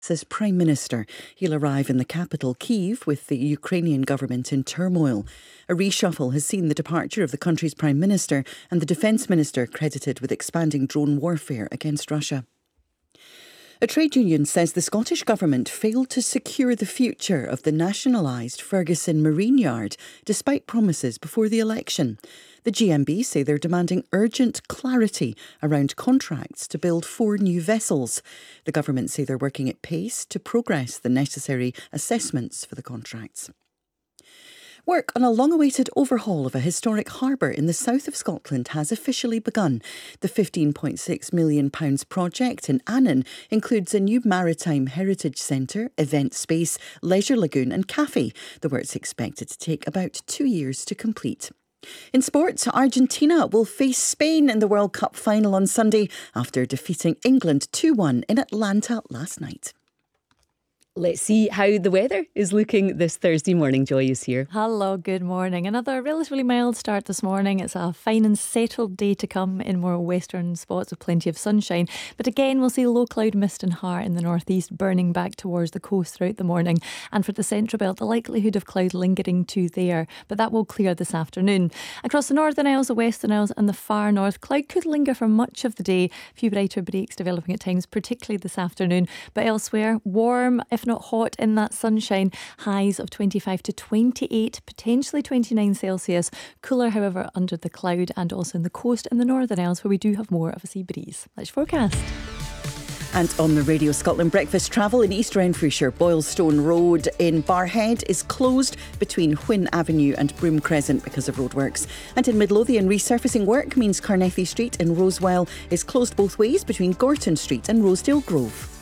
As Prime Minister. He'll arrive in the capital, Kyiv, with the Ukrainian government in turmoil. A reshuffle has seen the departure of the country's Prime Minister and the Defence Minister credited with expanding drone warfare against Russia. A trade union says the Scottish Government failed to secure the future of the nationalised Ferguson Marine Yard, despite promises before the election. The GMB say they're demanding urgent clarity around contracts to build 4 new vessels. The government say they're working at pace to progress the necessary assessments for the contracts. Work on a long-awaited overhaul of a historic harbour in the south of Scotland has officially begun. The £15.6 million project in Annan includes a new maritime heritage centre, event space, leisure lagoon and cafe. The work's expected to take about 2 years to complete. In sport, Argentina will face Spain in the World Cup final on Sunday after defeating England 2-1 in Atlanta last night. Let's see how the weather is looking this Thursday morning. Joy is here. Hello, good morning. Another relatively mild start this morning. It's a fine and settled day to come in more western spots with plenty of sunshine. But again, we'll see low cloud mist and heart in the northeast burning back towards the coast throughout the morning. And for the central belt, the likelihood of cloud lingering too there. But that will clear this afternoon. Across the Northern Isles, the Western Isles and the far north, cloud could linger for much of the day. A few brighter breaks developing at times, particularly this afternoon. But elsewhere, warm, if not hot in that sunshine, highs of 25 to 28, potentially 29 Celsius. Cooler, however, under the cloud and also in the coast and the Northern Isles where we do have more of a sea breeze. That's your forecast. And on the Radio Scotland breakfast, travel in East Renfrewshire, Boylstone Road in Barrhead is closed between Wynn Avenue and Broome Crescent because of roadworks. And in Midlothian, resurfacing work means Carnethy Street in Rosewell is closed both ways between Gorton Street and Rosedale Grove.